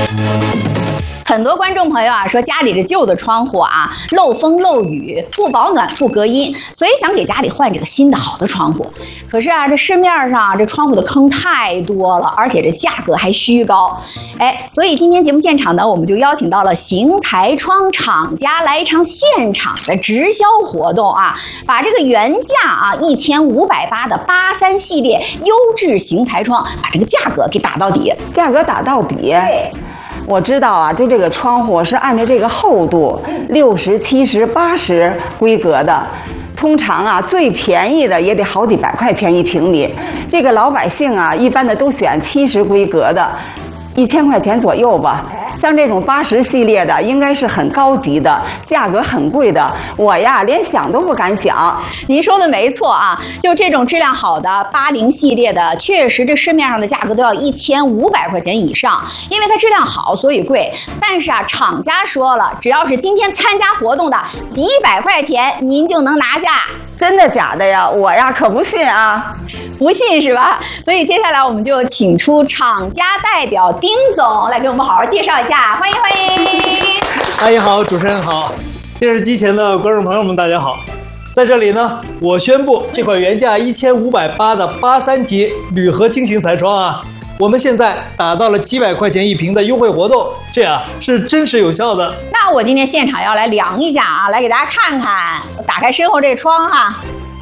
很多观众朋友啊说家里这旧的窗户啊漏风漏雨不保暖不隔音，所以想给家里换这个新的好的窗户。可是啊这市面上这窗户的坑太多了，而且这价格还虚高。所以今天节目现场呢，我们就邀请到了邢台窗厂家来一场现场的直销活动啊，把这个原价啊1580的83系列优质邢台窗，把这个价格给打到底。 价格打到底。 对。 我知道啊，就这个窗户是按照这个厚度60、70、80规格的，通常啊最便宜的也得好几百块钱一平米。这个老百姓啊，一般的都选70规格的，1000块钱左右吧。像这种80系列的，应该是很高级的，价格很贵的。我呀，连想都不敢想。 您说的没错啊，就这种质量好的80系列的，确实这市面上的价格都要1500块钱以上，因为它质量好，所以贵。但是啊，厂家说了，只要是今天参加活动的，几百块钱您就能拿下。 真的假的呀？我呀可不信啊。 不信是吧？所以接下来我们就请出厂家代表丁总来给我们好好介绍一下，欢迎欢迎。 阿姨好，主持人好，电视机前的观众朋友们大家好。在这里呢，我宣布这款原价1580的83级铝合金型彩窗啊，我们现在打到了几百块钱一平的优惠活动，这样是真实有效的。 那我今天现场要来量一下啊，来给大家看看。我打开身后这窗哈，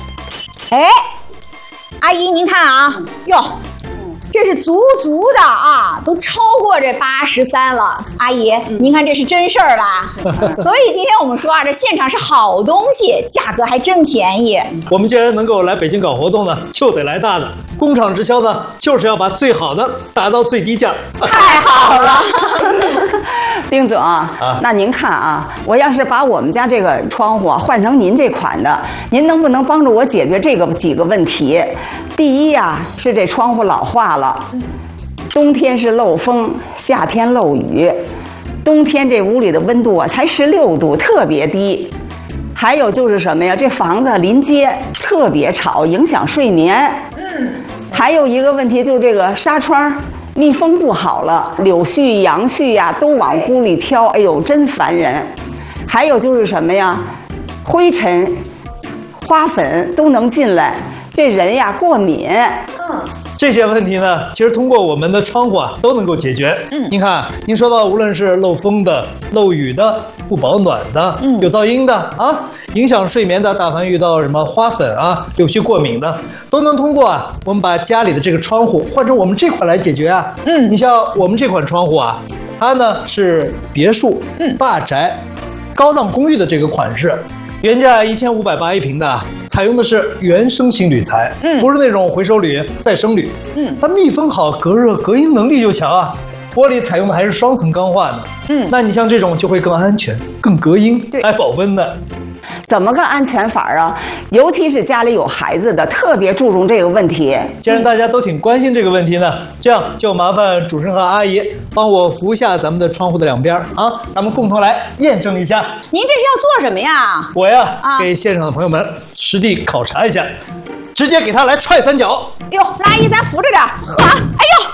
阿姨您看啊，哟，这是足的啊，都超过这83了。阿姨，您看这是真事儿吧？所以今天我们说啊，这现场是好东西，价格还真便宜。 我们既然能够来北京搞活动呢，就得来大的。工厂直销呢，就是要把最好的打到最低价。 太好了。 丁总那您看啊，我要是把我们家这个窗户换成您这款的，您能不能帮助我解决这个几个问题？第一呀，是这窗户老化了，冬天是漏风，夏天漏雨，冬天这屋里的温度啊才16度，特别低。还有就是什么呀？这房子临街特别吵，影响睡眠。还有一个问题就是这个纱窗密封不好了，柳絮、杨絮呀都往屋里飘，哎呦，真烦人。还有就是什么呀？灰尘、花粉都能进来，这人呀过敏。 这些问题呢，其实通过我们的窗户啊都能够解决。您看，您说到无论是漏风的、漏雨的、不保暖的、有噪音的啊，影响睡眠的，大凡遇到什么花粉啊、柳絮过敏的，都能通过啊我们把家里的这个窗户换成我们这款来解决啊。你像我们这款窗户啊，它呢是别墅、大宅、高档公寓的这个款式。原价1580一平的，采用的是原生型铝材，不是那种回收铝、再生铝。它密封好，隔热隔音能力就强啊。玻璃采用的还是双层钢化的，那你像这种就会更安全、更隔音，还保温的。 怎么个安全法啊？尤其是家里有孩子的，特别注重这个问题。 既然大家都挺关心这个问题呢，这样就麻烦主持人和阿姨帮我扶一下咱们的窗户的两边啊，咱们共同来验证一下。 您这是要做什么呀？ 我呀，给现场的朋友们实地考察一下，直接给他来踹3脚。 哟，阿姨咱扶着点，哎呦。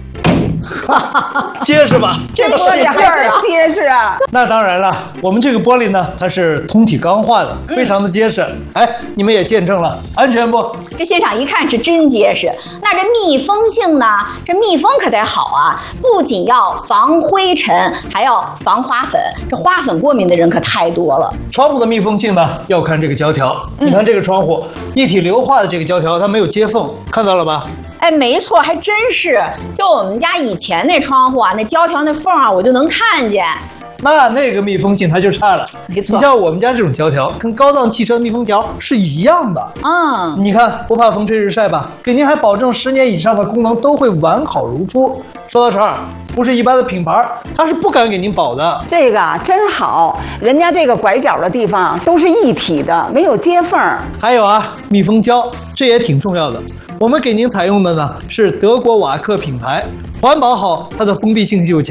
结实吧？ 这个玻璃还真结实啊！ 那当然了，我们这个玻璃呢，它是通体钢化的，非常的结实。你们也见证了，安全不？ 这现场一看是真结实。那这密封性呢？这密封可得好啊！不仅要防灰尘，还要防花粉。这花粉过敏的人可太多了。 窗户的密封性呢，要看这个胶条。你看这个窗户一体硫化的这个胶条，它没有接缝，看到了吧？ 没错，还真是。就我们家以前那窗户啊，那胶条那缝啊，我就能看见。 那个密封性它就差了。 没错， 你像我们家这种胶条，跟高档汽车的密封条是一样的。你看不怕风吹日晒吧？给您还保证10年以上的功能都会完好如初。说到这儿，不是一般的品牌，它是不敢给您保的。 这个真好，人家这个拐角的地方都是一体的，没有接缝。 还有啊，密封胶，这也挺重要的。我们给您采用的呢是德国瓦克品牌，环保好，它的封闭性又强，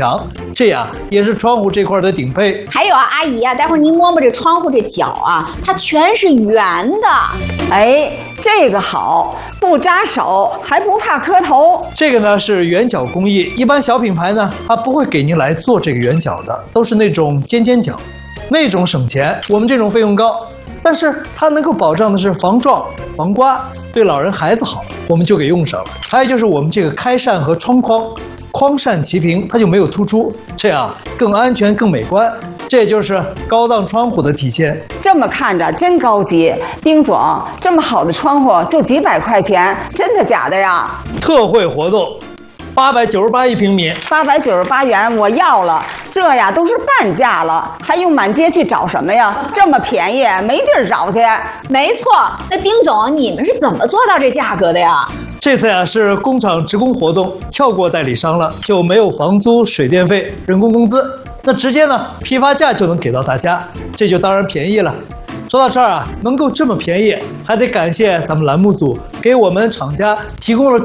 这呀也是窗户这块的顶配。 还有啊，阿姨啊，待会儿您摸摸这窗户这角啊，它全是圆的。 哎，这个好，不扎手，还不怕磕头。 这个呢是圆角工艺，一般小品牌呢，它不会给您来做这个圆角的，都是那种尖尖角，那种省钱，我们这种费用高。但是它能够保障的是防撞、防刮，对老人孩子好，我们就给用上了。还有就是我们这个开扇和窗框，框扇齐平，它就没有突出，这样更安全、更美观。这也就是高档窗户的体现。 这么看着真高级，丁总，这么好的窗户就几百块钱，真的假的呀？ 特惠活动，898一平米 ，898元我要了，这呀都是半价了，还用满街去找什么呀？这么便宜，没地儿找去。 没错，那丁总，你们是怎么做到这价格的呀？ 这次呀是工厂职工活动，跳过代理商了，就没有房租、水电费、人工工资，那直接呢批发价就能给到大家，这就当然便宜了。说到这儿啊，能够这么便宜，还得感谢咱们栏目组给我们厂家提供了